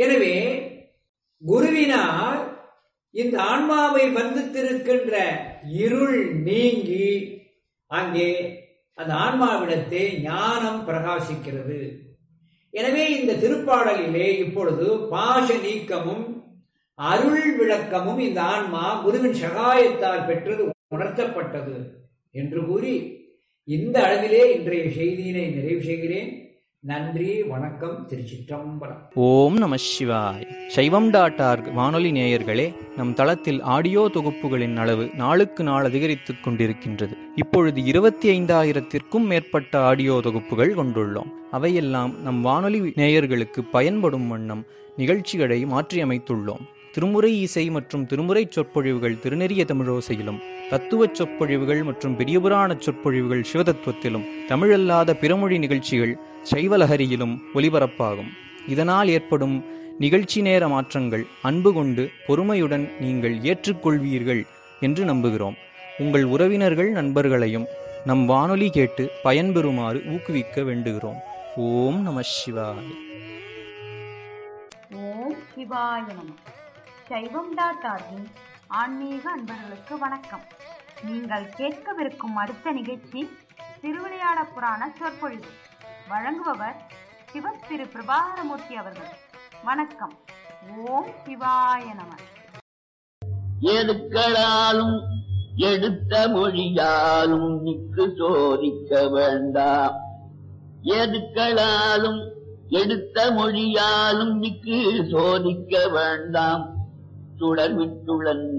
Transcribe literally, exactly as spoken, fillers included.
எனவே குருவினால் இந்த ஆன்மாவை பந்தித்திருக்கின்ற இருள் நீங்கி அங்கே அந்த ஆன்மாவிடத்தே ஞானம் பிரகாசிக்கிறது. எனவே இந்த திருப்பாடலிலே இப்பொழுது பாச நீக்கமும் அருள் விளக்கமும் இந்த ஆன்மா குருவின் சகாயத்தால் பெற்றது உணர்த்தப்பட்டது என்று கூறி இந்த அளவிலே இன்றைய செய்தியினை நிறைவு செய்கிறேன். நன்றி, வணக்கம், திருச்சிற்றம்பலம். ஓம் நம சிவாய். சைவம் டாட் ஆர்க் வானொலி நேயர்களே, நம் தளத்தில் ஆடியோ தொகுப்புகளின் அளவு நாளுக்கு நாள் அதிகரித்துக் கொண்டிருக்கின்றது. இப்பொழுது இருபத்தி ஐந்தாயிரத்திற்கும் மேற்பட்ட ஆடியோ தொகுப்புகள் கொண்டுள்ளோம். அவையெல்லாம் நம் வானொலி நேயர்களுக்கு பயன்படும் வண்ணம் நிகழ்ச்சிகளை மாற்றியமைத்துள்ளோம். திருமுறை இசை மற்றும் திருமுறை சொற்பொழிவுகள் திருநெறிய தமிழோசையிலும், தத்துவ சொற்பொழிவுகள் மற்றும் பெரியபுராண சொற்பொழிவுகள் சிவதத்துவத்திலும், தமிழல்லாத பிறமொழி நிகழ்ச்சிகள் சைவலஹரியிலும் ஒலிபரப்பாகும். இதனால் ஏற்படும் நிகழ்ச்சி நேர மாற்றங்கள் அன்பு கொண்டு பொறுமையுடன் நீங்கள் ஏற்றுக்கொள்வீர்கள் என்று நம்புகிறோம். உங்கள் உறவினர்கள் நண்பர்களையும் நம் வானொலி கேட்டு பயன்பெறுமாறு ஊக்குவிக்க வேண்டுகிறோம். ஓம் நம சிவாய. ஓம் சிவாய நம. சைவம் டாட் ஆர்கின் ஆன்மீக அன்பர்களுக்கு வணக்கம். நீங்கள் கேட்கவிருக்கும் அடுத்த நிகழ்ச்சி திருவிளையாட புராண சொற்பொழிவு. வழங்குபவர் சிவ திரு பிரபாகரமூர்த்தி அவர்கள். வணக்கம். ஓம் சிவாய நம. எதுக்களாலும் எடுத்த மொழியாலும் நிக்கு சோதிக்க வேண்டாம். எதுக்களாலும் எடுத்த மொழியாலும் நிக்கு சோதிக்க வேண்டாம். சுடர் விட்டுளன்